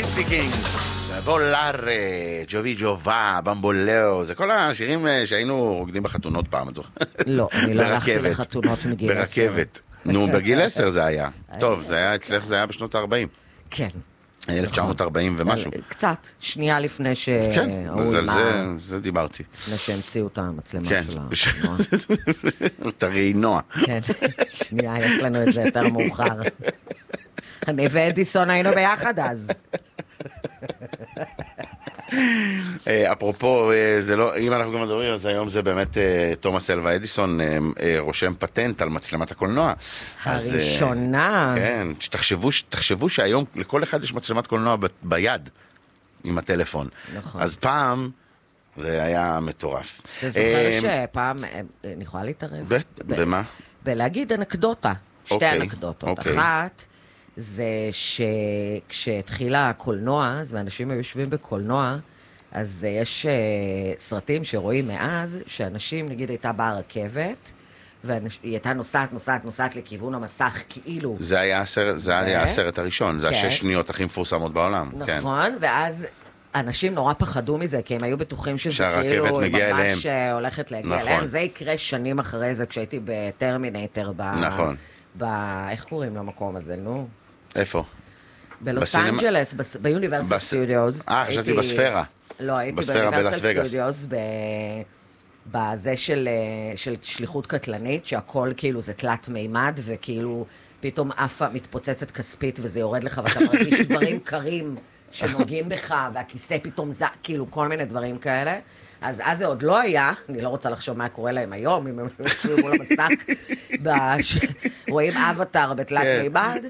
סיקינגס, וולאר, ג'ובי ג'ובה, במבולאו, זה כל השירים שהיינו רוקדים בחתונות פעם. לא, אני לא הלכתי לחתונות מגיל 10. ברכבת. נו, בגיל 10 זה היה. טוב, זה היה אצלך, זה היה בשנות ה-40. כן. 1940 ומשהו. קצת, שנייה לפני כן, זה דיברתי. לפני שהמציאו את המצלמה כן, שלה. את הרעינוע. כן, שנייה, יש לנו את זה יותר מאוחר. אני ואדיסון היינו ביחד אז. אפרופו, אם אנחנו גם מדברים, אז היום זה באמת תומאס אלווה אדיסון רושם פטנט על מצלמת הקולנוע. הראשונה. כן, תחשבו שהיום לכל אחד יש מצלמת קולנוע ביד עם הטלפון. נכון. אז פעם זה היה מטורף. אתה זוכר שפעם, אני יכולה להתערב? במה? בלהגיד אנקדוטה, שתי אנקדוטות. אוקיי. אחת, זה שכשהתחילה הקולנוע, ואנשים יושבים בקולנוע, אז יש סרטים שרואים מאז, שאנשים, נגיד, הייתה באה רכבת, והיא הייתה נוסעת לכיוון המסך, כאילו... זה היה הסרט הראשון, זה השש שניות הכי מפורסמות בעולם. נכון, ואז אנשים נורא פחדו מזה, כי הם היו בטוחים שזה כאילו ממש הולכת להגיע אליהם. זה יקרה שנים אחרי זה, כשהייתי בטרמינטר, נכון. איך קוראים למקום הזה, נו? איפה? בלוס אנג'לס, ביוניברסיטי סטודיוס. חשבתי בספירה. לא, הייתי ביוניברסיטי סטודיוס, בזה של שליחות קטלנית, שהכל כאילו זה תלת מימד, וכאילו פתאום אפה מתפוצצת כספית, וזה יורד לך, ואתה מרגיש דברים קרים שנוגעים בך, והכיסא פתאום זה, כאילו כל מיני דברים כאלה. אז זה עוד לא היה, אני לא רוצה לחשוב מה קורה להם היום, אם הם יושבים מול המסך, רואים אבטר בתלת מימד.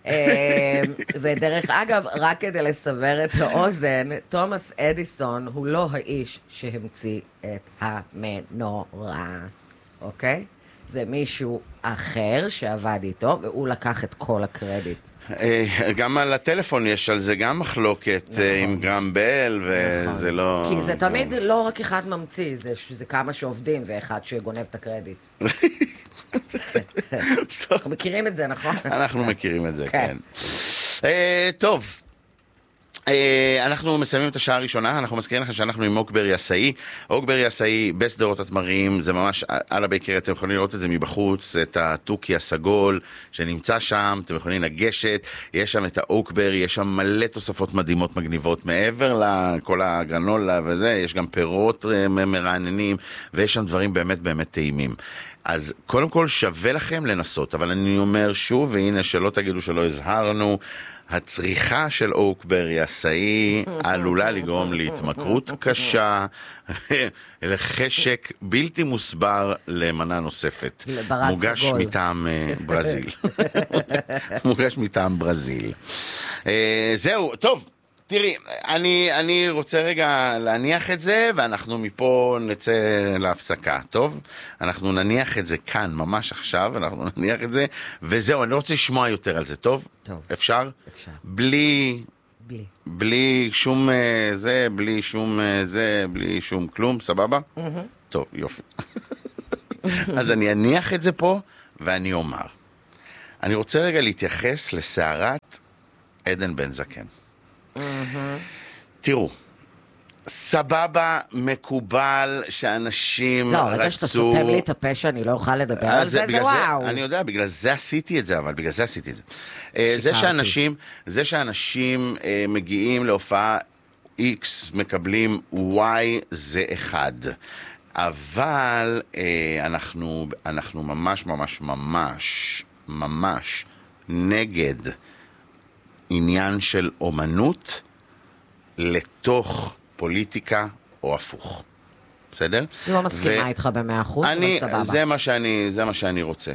ודרך אגב, רק כדי לסבר את האוזן, תומאס אדיסון הוא לא האיש שהמציא את המנורה, אוקיי? זה מישהו אחר שעבד איתו, והוא לקח את כל הקרדיט. גם על הטלפון יש על זה גם מחלוקת עם גרם בל, וזה לא... כי זה תמיד לא רק אחד ממציא, זה כמה שעובדים ואחד שגונב את הקרדיט. אנחנו מכירים את זה, נכון? אנחנו מכירים את זה, כן. טוב. אנחנו מסיימים את השעה הראשונה, אנחנו מזכירים לכם שאנחנו עם אוקבר יסאי. אוקבר יסאי בסדרות התמרים, זה ממש על הבייקר, אתם יכולים לראות את זה מבחוץ, את הטוקי הסגול שנמצא שם, אתם יכולים לגשת, יש שם את האוקבר, יש שם מלא תוספות מדהימות מגניבות, מעבר לכל הגרנולה וזה, יש גם פירות מרעננים, ויש שם דברים באמת באמת טעימים. אז קודם כל שווה לכם לנסות, אבל אני אומר שוב, והנה שלא תגידו שלא הזהרנו, הצריכה של אוקבר יסאי עלולה לגרום להתמכרות קשה, לחשק בלתי מוסבר למנה נוספת. מוגש מטעם ברזיל. מוגש מטעם ברזיל. זהו, טוב. תראי, אני רוצה רגע להניח את זה, ואנחנו מפה נצא להפסקה, טוב? אנחנו נניח את זה כאן, ממש עכשיו, אנחנו נניח את זה, וזהו, אני לא רוצה לשמוע יותר על זה, טוב? טוב. אפשר? אפשר. בלי שום זה, בלי שום זה, בלי שום כלום, סבבה? טוב, יופי. אז אני אניח את זה פה, ואני אומר. אני רוצה רגע להתייחס לסערת עדן בן זקן. תראו, סבבה, מקובל שאנשים רצו... לא, רגע שאתה סותם לי את הפה שאני לא אוכל לדבר על זה, זה וואו. אני יודע, בגלל זה עשיתי את זה, אבל בגלל זה עשיתי את זה. זה שאנשים מגיעים להופעה X, מקבלים Y, זה אחד. אבל אנחנו ממש ממש ממש ממש נגד עניין של אומנות לתוך פוליטיקה או הפוך. בסדר? אני לא מסכימה איתך ב100%, אבל סבבה. זה מה שאני רוצה.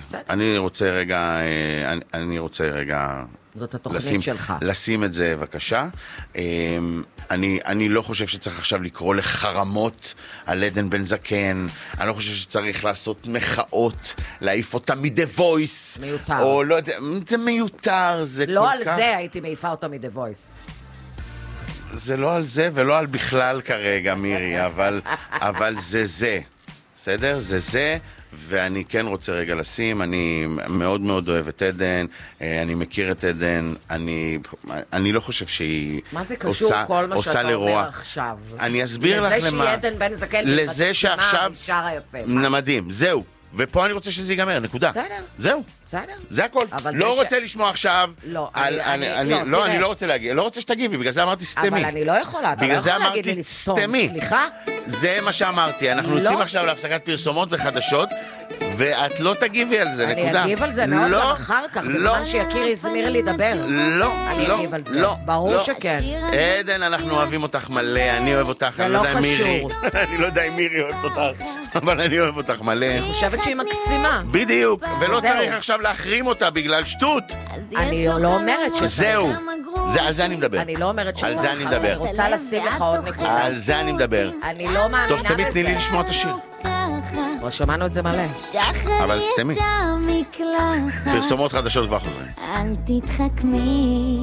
אני רוצה רגע זאת התוכנית שלך. לשים את זה בבקשה. אני לא חושב שצריך עכשיו לקרוא לחרמות על עדן בן זקן. אני לא חושב שצריך לעשות מחאות, להעיף אותה מ-The Voice. מיותר. או לא יודע, זה מיותר, זה לא כל על כך... זה הייתי מעיפה אותה מ-The Voice. זה לא על זה ולא על בכלל כרגע, מירי, אבל זה. בסדר? זה. ואני כן רוצה רגע לשים, אני מאוד מאוד אוהב את עדן, אני מכיר את עדן, אני לא חושב שהיא מה זה קשור כל מה שאתה אומר עכשיו? אני אסביר לך למה. לזה שהיא עדן בן זקן, לזה שעכשיו, שרה יפה. מדהים, זהו. ופה אני רוצה שזה ייגמר, נקודה. בסדר. זהו. בסדר. זה הכל. לא רוצה לשמוע עכשיו. לא, אני לא רוצה להגיד, לא רוצה שתגיבי, בגלל זה אמרתי סתמי. אבל אני לא יכולה, אתה לא יכול להגיד לי לסתום, סליחה? זה מה שאמרתי, אנחנו יוצאים עכשיו להפסקת פרסומות וחדשות, ואת לא תגיבי על זה, נקודה. אני אגיב על זה מאוד גם אחר כך, בזמן שיקירי הזמיר לי לדבר. לא, אני אגיב על זה. ברור שכן. עדן, אנחנו אוהבים אותך מלא, אני אוהב אותך, אני לא יודע אם מירי. אני לא יודע אם מירי אוהבת אותך, אבל אני אוהב אותך מלא. אני חושבת שהיא מקסימה. בדיוק, ולא צריך עכשיו להחרים אותה בגלל שטות. אני לא אומרת שצריך. זהו, על זה אני מדבר. אני לא אומרת שצריך. על זה אני מדבר. אני רוצה לשים לך עוד נקודה. על זה אני מדבר. אני לא מאמינה בזה. טוב, תמיד תני לי לשמוע את השיר. כבר שמענו את זה מלא. אבל סתמי. פרסומות חדשות כבר חוזרים. אל תתחכמי,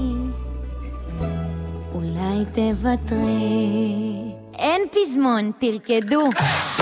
אולי תוותרי. אין פזמון, תרקדו.